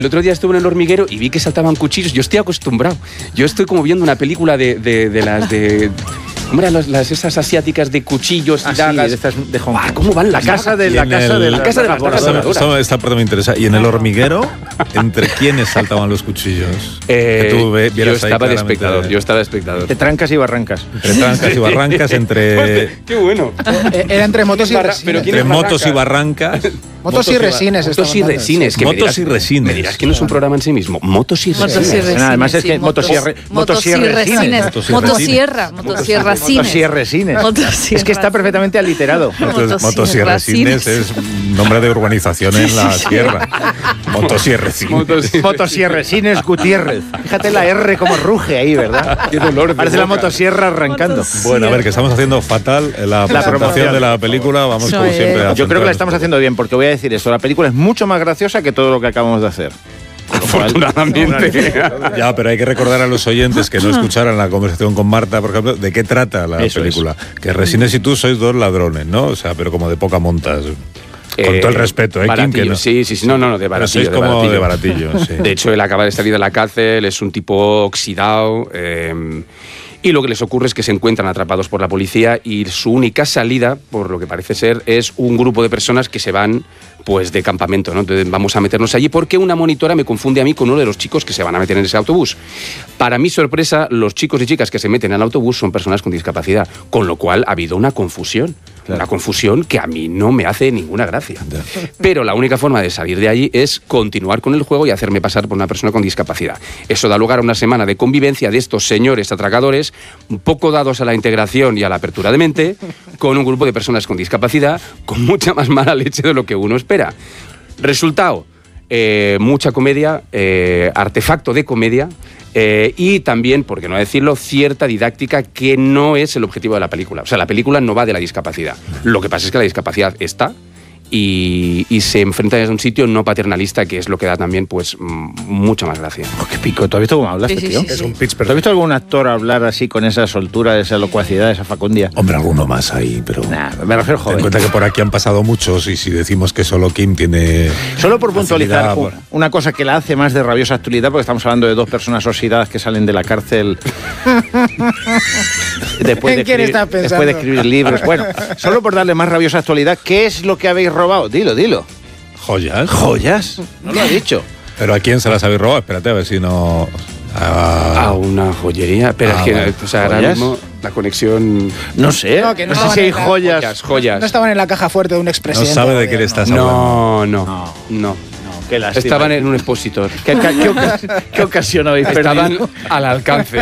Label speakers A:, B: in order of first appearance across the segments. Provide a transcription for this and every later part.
A: El otro día estuve en El Hormiguero y vi que saltaban cuchillos. Yo estoy acostumbrado. Yo estoy como viendo una película de las de... ¿Cómo eran esas asiáticas de cuchillos y dagas?
B: Sí, de estas de Hong Kong.
A: ¿Cómo van las
B: la casa de
A: la casa de la voladora?
C: Esta parte me interesa. ¿Y en El Hormiguero, entre quiénes saltaban los cuchillos?
A: Yo estaba de espectador.
B: Entre trancas y barrancas.
C: Entre trancas y barrancas, entre...
A: ¡Qué bueno!
D: Era entre motos y resines.
C: Entre motos y barrancas.
D: Motos y resines.
A: Motos y resines.
C: Motos y resines.
A: Me dirás que no es un programa en sí mismo. Motos y resines.
B: Además es que motosierra resines. Es que está perfectamente aliterado.
C: Motosierra resines es nombre de urbanización en la sierra. Motosierra
B: resines Gutiérrez. Fíjate la R como ruge ahí, ¿verdad?
A: Qué dolor.
B: Parece la motosierra arrancando.
C: Bueno, a ver, que estamos haciendo fatal la presentación de la película. Vamos como siempre.
B: Yo creo que la estamos haciendo bien, porque voy a decir esto. La película es mucho más graciosa que todo lo que acabamos de hacer.
A: Afortunadamente.
C: Ya, pero hay que recordar a los oyentes que no escucharan la conversación con Marta, por ejemplo, de qué trata la película. Que Resines y tú sois dos ladrones, ¿no? O sea, pero como de poca montas. Con todo el respeto, Kim, que no.
A: Sí, no, de baratillo.
C: Sois como de baratillo, sí.
A: De hecho, él acaba de salir de la cárcel, es un tipo oxidado. Y lo que les ocurre es que se encuentran atrapados por la policía y su única salida, por lo que parece ser, es un grupo de personas que se van pues de campamento, ¿no? Entonces vamos a meternos allí porque una monitora me confunde a mí con uno de los chicos que se van a meter en ese autobús. Para mi sorpresa, los chicos y chicas que se meten al autobús son personas con discapacidad, con lo cual ha habido una confusión. Claro. Una confusión que a mí no me hace ninguna gracia. Pero la única forma de salir de allí es continuar con el juego y hacerme pasar por una persona con discapacidad. Eso da lugar a una semana de convivencia de estos señores atracadores, un poco dados a la integración y a la apertura de mente, con un grupo de personas con discapacidad, con mucha más mala leche de lo que uno espera. Resultado, mucha comedia, artefacto de comedia, y también, por qué no decirlo, cierta didáctica que no es el objetivo de la película. O sea, la película no va de la discapacidad. Lo que pasa es que la discapacidad está y se enfrenta desde un sitio no paternalista, que es lo que da también pues mucha más gracia.
B: Oh, qué pico. ¿Tú has visto cómo hablas, tío?
D: Sí.
B: Es un pitch. ¿Pero has visto algún actor hablar así con esa soltura, esa locuacidad, esa facundia?
C: Hombre, alguno más ahí, pero...
B: Nah, me refiero joven.
C: Ten en cuenta que por aquí han pasado muchos y si decimos que solo Kim tiene...
B: Solo por puntualizar una cosa que la hace más de rabiosa actualidad, porque estamos hablando de dos personas oxidadas que salen de la cárcel después de escribir libros. Bueno, solo por darle más rabiosa actualidad, ¿qué es lo que habéis robado? Dilo.
C: ¿Joyas?
B: ¿Joyas? No lo ha dicho.
C: ¿Pero a quién se las habéis robado? Espérate, a ver si no...
A: A una joyería. Pero es que, vale. O sea, ahora mismo la conexión...
B: No sé.
D: No, que no
B: sé si hay joyas.
A: Joyas.
D: No estaban en la caja fuerte de un expresidente.
C: No sabe de qué le estás hablando.
A: No.
B: Qué lástima.
A: Estaban en un expositor.
B: ¿Qué ocasión habéis perdido?
A: Estaban al alcance.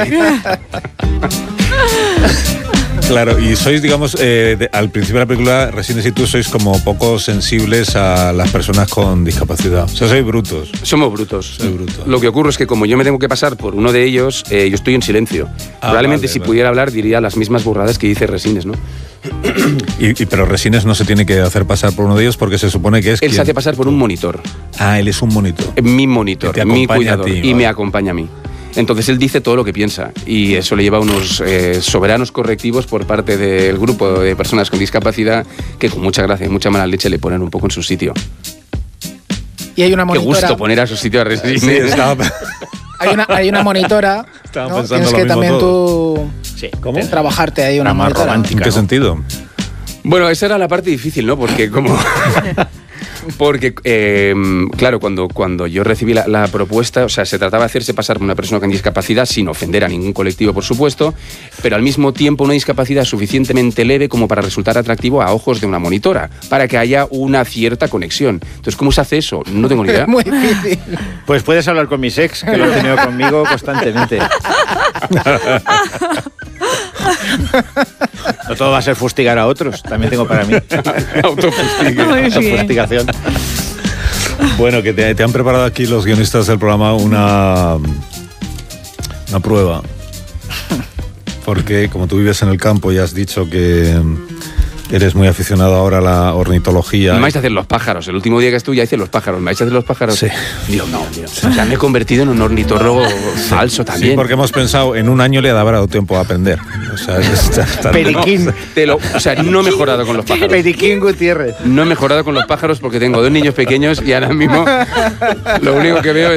C: Claro, y sois, digamos, al principio de la película, Resines y tú sois como poco sensibles a las personas con discapacidad. O sea, sois brutos.
A: Somos brutos.
C: Soy bruto.
A: Lo que ocurre es que como yo me tengo que pasar por uno de ellos, yo estoy en silencio. Probablemente si pudiera hablar diría las mismas burradas que dice Resines, ¿no?
C: Pero Resines no se tiene que hacer pasar por uno de ellos porque se supone que es...
A: Él se hace pasar por un monitor.
C: Ah, él es un monitor.
A: Mi monitor, mi cuidador.
C: A ti,
A: y me acompaña a mí. Entonces él dice todo lo que piensa y eso le lleva a unos soberanos correctivos por parte del grupo de personas con discapacidad que con mucha gracia y mucha mala leche le ponen un poco en su sitio.
D: Y hay una monitora.
A: Qué gusto poner a su sitio a Resines.
C: Sí, estaba...
D: hay una monitora.
C: Estaba
D: ¿no?
C: pensando
D: Tienes
C: lo
D: que
C: mismo
D: también
C: todo.
D: tú
B: ¿Cómo?
D: trabajarte ahí una
B: más
D: monitora.
B: romántica.
C: ¿En qué sentido?
A: Bueno, esa era la parte difícil, ¿no? Porque como... Porque, claro, cuando yo recibí la propuesta, o sea, se trataba de hacerse pasar por una persona con discapacidad sin ofender a ningún colectivo, por supuesto, pero al mismo tiempo una discapacidad suficientemente leve como para resultar atractivo a ojos de una monitora, para que haya una cierta conexión. Entonces, ¿cómo se hace eso? No tengo ni idea.
D: Es muy difícil.
B: Pues puedes hablar con mis ex, que lo han tenido conmigo constantemente. No todo va a ser fustigar a otros, también tengo para mí. Autofustigación.
C: Bueno, que te han preparado aquí los guionistas del programa una prueba. Porque como tú vives en el campo y has dicho que eres muy aficionado ahora a la ornitología.
A: Me vais a hacer los pájaros. El último día que estuve ya hice los pájaros. ¿Me vais a hacer los pájaros?
C: Sí.
A: Dios mío. O sea, me he convertido en un ornitólogo falso también.
C: Sí, porque hemos pensado, en un año le habrá dado tiempo a aprender. O sea,
B: Periquín.
A: No he mejorado con los pájaros.
B: Periquín Gutiérrez.
A: No he mejorado con los pájaros porque tengo 2 niños pequeños y ahora mismo lo único que veo es